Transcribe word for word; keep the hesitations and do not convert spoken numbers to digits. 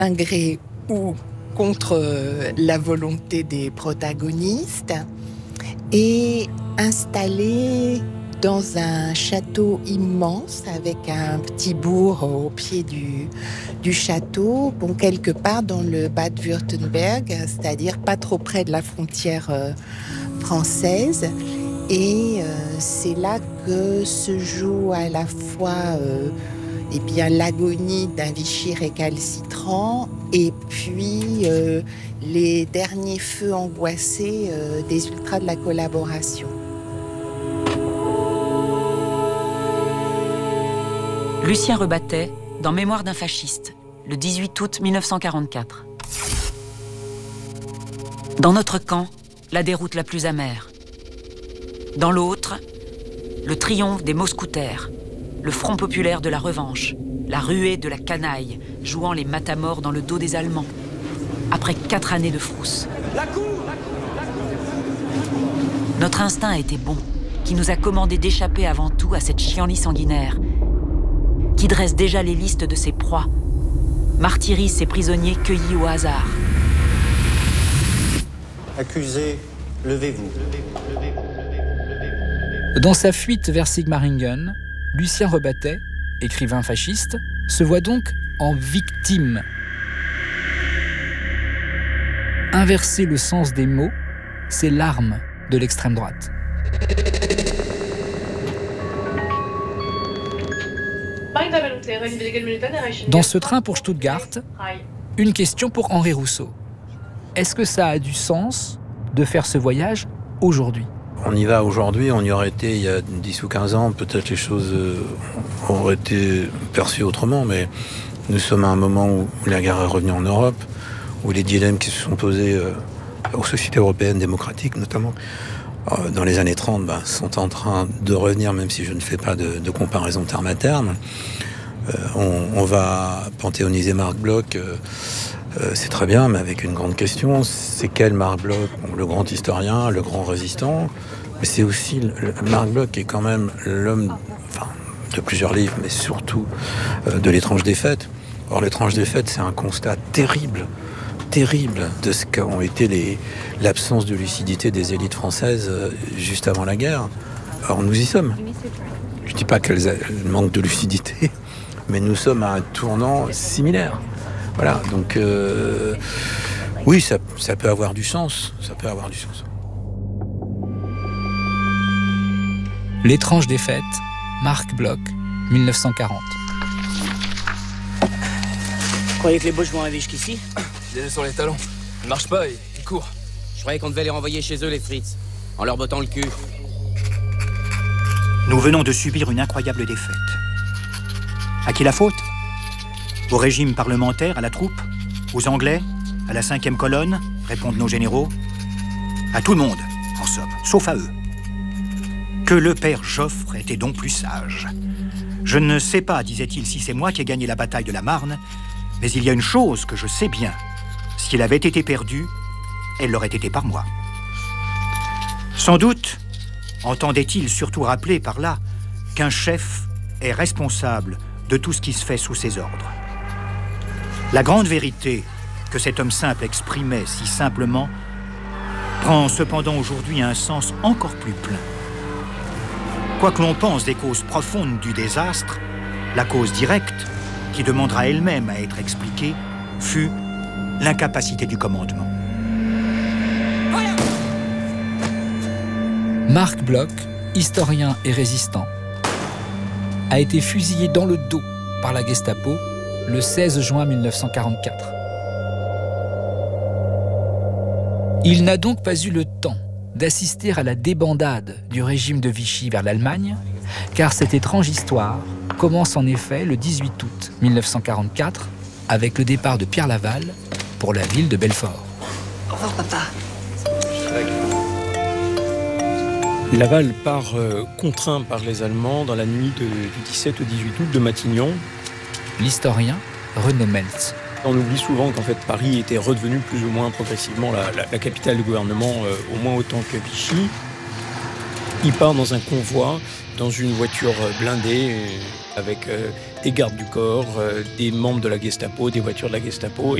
un gré ou contre la volonté des protagonistes, et installé dans un château immense avec un petit bourg au pied du, du château, bon, quelque part dans le Bade-Württemberg, c'est-à-dire pas trop près de la frontière euh, française. Et euh, c'est là que se joue à la fois euh, eh bien, l'agonie d'un Vichy récalcitrant et puis euh, les derniers feux angoissés euh, des ultras de la collaboration. Lucien Rebattet, dans Mémoire d'un fasciste, le dix-huit août mille neuf cent quarante-quatre. Dans notre camp, la déroute la plus amère. Dans l'autre, le triomphe des mousquetaires, le front populaire de la revanche, la ruée de la canaille, jouant les matamores dans le dos des Allemands, après quatre années de frousse. Notre instinct a été bon, qui nous a commandé d'échapper avant tout à cette chienlit sanguinaire, qui dresse déjà les listes de ses proies, martyrise ses prisonniers cueillis au hasard. Accusés, levez-vous. Dans sa fuite vers Sigmaringen, Lucien Rebattet, écrivain fasciste, se voit donc en victime. Inverser le sens des mots, c'est l'arme de l'extrême droite. Dans ce train pour Stuttgart, une question pour Henri Rousseau. Est-ce que ça a du sens de faire ce voyage aujourd'hui ? On y va aujourd'hui, on y aurait été il y a dix ou quinze ans, peut-être les choses auraient été perçues autrement, mais nous sommes à un moment où la guerre est revenue en Europe, où les dilemmes qui se sont posés aux sociétés européennes démocratiques, notamment dans les années trente, ben, sont en train de revenir, même si je ne fais pas de, de comparaison terme à terme. Euh, on, on va panthéoniser Marc Bloch, euh, euh, c'est très bien, mais avec une grande question, c'est quel Marc Bloch ? Bon, le grand historien, le grand résistant, mais c'est aussi le, le Marc Bloch qui est quand même l'homme, enfin, de plusieurs livres, mais surtout euh, de L'étrange défaite. Or, L'étrange défaite, c'est un constat terrible, terrible de ce qu'ont été les, l'absence de lucidité des élites françaises euh, juste avant la guerre. Or, nous y sommes. Je ne dis pas qu'elles manquent de lucidité, mais nous sommes à un tournant similaire. Voilà, donc euh, oui, ça, ça peut avoir du sens, ça peut avoir du sens. L'étrange défaite, Marc Bloch, mille neuf cent quarante. Vous croyez que les Boches vont arriver jusqu'ici ? Déjà sur les talons. Ils marchent pas, ils, ils courent. Je croyais qu'on devait les renvoyer chez eux, les Fritz, en leur bottant le cul. Nous venons de subir une incroyable défaite. À qui la faute ? Au régime parlementaire, à la troupe ? Aux Anglais ? À la cinquième colonne ? Répondent nos généraux. À tout le monde, en somme, sauf à eux. Que le père Joffre était donc plus sage. Je ne sais pas, disait-il, si c'est moi qui ai gagné la bataille de la Marne, mais il y a une chose que je sais bien. S'il avait été perdu, elle l'aurait été par moi. Sans doute entendait-il surtout rappeler par là qu'un chef est responsable de tout ce qui se fait sous ses ordres. La grande vérité que cet homme simple exprimait si simplement prend cependant aujourd'hui un sens encore plus plein. Quoi que l'on pense des causes profondes du désastre, la cause directe, qui demandera elle-même à être expliquée, fut l'incapacité du commandement. Marc Bloch, historien et résistant, a été fusillé dans le dos par la Gestapo le seize juin mille neuf cent quarante-quatre. Il n'a donc pas eu le temps d'assister à la débandade du régime de Vichy vers l'Allemagne, car cette étrange histoire commence en effet le dix-huit août mille neuf cent quarante-quatre avec le départ de Pierre Laval pour la ville de Belfort. Au revoir, papa. Laval part euh, contraint par les Allemands dans la nuit de, du dix-sept au dix-huit août de Matignon. L'historien Renaud Meltz. On oublie souvent qu'en fait Paris était redevenu plus ou moins progressivement la, la, la capitale du gouvernement, euh, au moins autant que Vichy. Il part dans un convoi, dans une voiture blindée, avec euh, des gardes du corps, euh, des membres de la Gestapo, des voitures de la Gestapo.